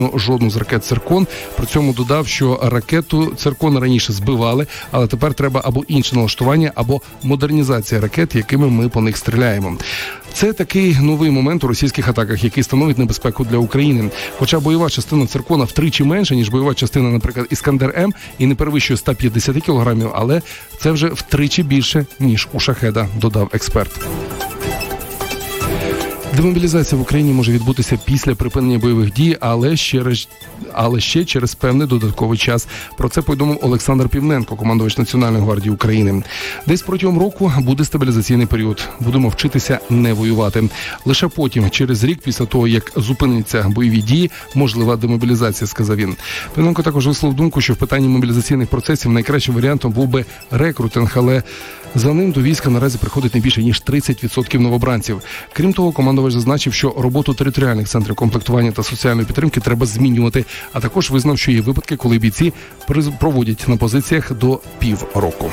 жодну з ракет «Циркон». При цьому додав, що ракету «Циркон» раніше збивали, але тепер треба або інше налаштування, або модернізація ракет, якими ми по них стріляємо. Це такий новий момент у російських атаках, який становить небезпеку для України. Хоча бойова частина «Циркона» втричі менша, ніж бойова частина, наприклад, «Іскандер-М» і не перевищує 150 кілограмів, але це вже втричі більше, ніж у «Шахеда», додав експерт. Демобілізація в Україні може відбутися після припинення бойових дій, але ще через певний додатковий час. Про це повідомив Олександр Півненко, командувач Національної гвардії України. Десь протягом року буде стабілізаційний період. Будемо вчитися не воювати. Лише потім, через рік після того, як зупиняться бойові дії, можлива демобілізація, сказав він. Півненко також висловив думку, що в питанні мобілізаційних процесів найкращим варіантом був би рекрутинг, але за ним до війська наразі приходить не більше, ніж 30% новобранців. Крім того, командувач зазначив, що роботу територіальних центрів комплектування та соціальної підтримки треба змінювати, а також визнав, що є випадки, коли бійці проводять на позиціях до півроку.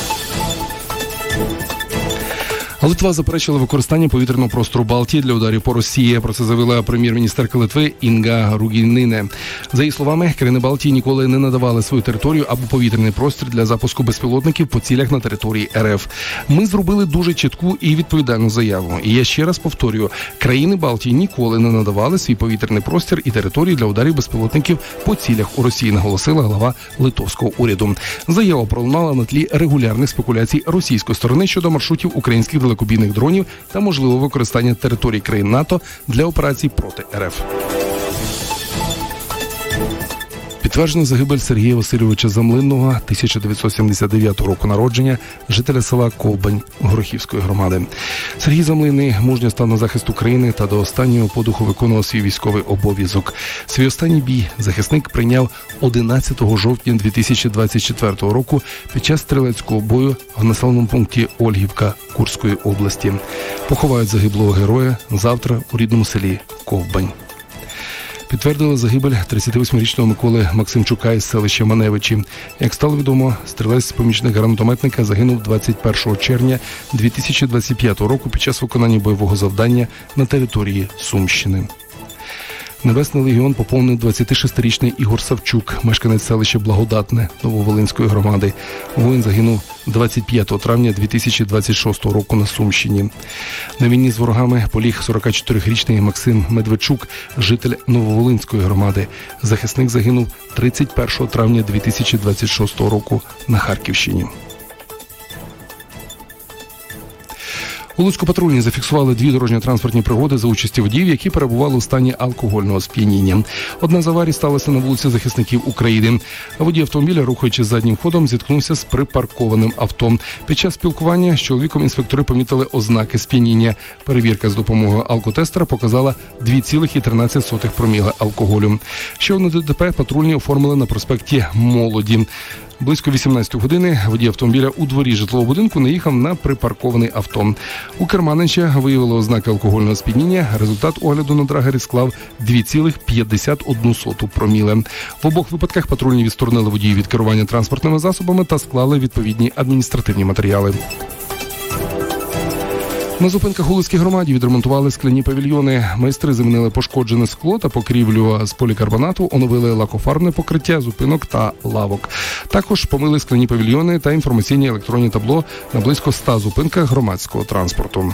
Литва заперечила використання повітряного простору Балтії для ударів по Росії. Про це заявила прем'єр-міністерка Литви Інга Ругініне. За її словами, країни Балтії ніколи не надавали свою територію або повітряний простір для запуску безпілотників по цілях на території РФ. Ми зробили дуже чітку і відповідальну заяву. І я ще раз повторюю, країни Балтії ніколи не надавали свій повітряний простір і території для ударів безпілотників по цілях у Росії, наголосила глава литовського уряду. Заява пролунала на тлі регулярних спекуляцій російської сторони щодо маршрутів українських далекобійних дронів та можливого використання територій країн НАТО для операцій проти РФ. Підтверджено загибель Сергія Васильовича Замлинного, 1979 року народження, жителя села Ковбань Горохівської громади. Сергій Замлинний мужньо став на захист України та до останнього подуху виконував свій військовий обов'язок. Свій останній бій захисник прийняв 11 жовтня 2024 року під час стрілецького бою в населеному пункті Ольгівка Курської області. Поховають загиблого героя завтра у рідному селі Ковбань. Підтвердили загибель 38-річного Миколи Максимчука із селища Маневичі. Як стало відомо, стрілець-помічник гранатометника загинув 21 червня 2025 року під час виконання бойового завдання на території Сумщини. Небесний легіон поповнив 26-річний Ігор Савчук, мешканець селища Благодатне Нововолинської громади. Воїн загинув 25 травня 2026 року на Сумщині. На війні з ворогами поліг 44-річний Максим Медведчук, житель Нововолинської громади. Захисник загинув 31 травня 2026 року на Харківщині. У Луцьку-патрульні зафіксували 2 дорожньо-транспортні пригоди за участі водіїв, які перебували у стані алкогольного сп'яніння. Одна з аварій сталася на вулиці Захисників України. Водій автомобіля, рухаючись заднім ходом, зіткнувся з припаркованим авто. Під час спілкування з чоловіком інспектори помітили ознаки сп'яніння. Перевірка з допомогою алкотестера показала 2,13 проміла алкоголю. Ще одне ДТП патрульні оформили на проспекті Молоді. Близько 18 години водій автомобіля у дворі житлового будинку наїхав на припарковане авто. У керманича виявили ознаки алкогольного сп'яніння. Результат огляду на драгері склав 2,51 проміле. В обох випадках патрульні відсторонили водіїв від керування транспортними засобами та склали відповідні адміністративні матеріали. На зупинках у Луцькій громаді відремонтували скляні павільйони. Майстри замінили пошкоджене скло та покрівлю з полікарбонату, оновили лакофарбне покриття зупинок та лавок. Також помили скляні павільйони та інформаційні електронні табло на близько 100 зупинках громадського транспорту.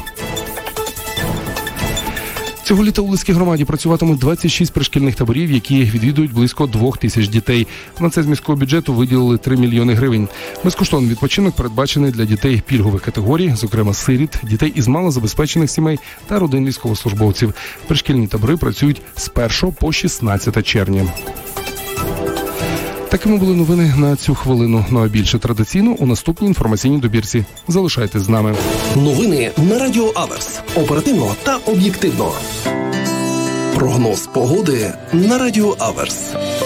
Цього літа у Луцькій громаді працюватимуть 26 пришкільних таборів, які відвідують близько 2000 дітей. На це з міського бюджету виділили 3 мільйони гривень. Безкоштовний відпочинок передбачений для дітей пільгових категорій, зокрема сиріт, дітей із малозабезпечених сімей та родин військовослужбовців. Пришкільні табори працюють з 1 по 16 червня. Такими були новини на цю хвилину. Ну а більше традиційно у наступній інформаційній добірці. Залишайтесь з нами. Новини на Радіо Аверс. Оперативно та об'єктивно. Прогноз погоди на Радіо Аверс.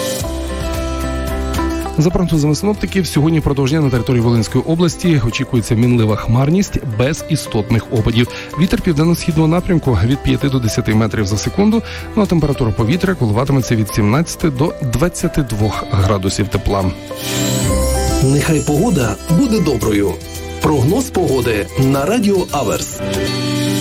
За прогнозами синоптиків, сьогодні впродовж дня на території Волинської області очікується мінлива хмарність без істотних опадів. Вітер південно-східного напрямку від 5 до 10 метрів за секунду, ну а температура повітря коливатиметься від 17 до 22 градусів тепла. Нехай погода буде доброю. Прогноз погоди на Радіо Аверс.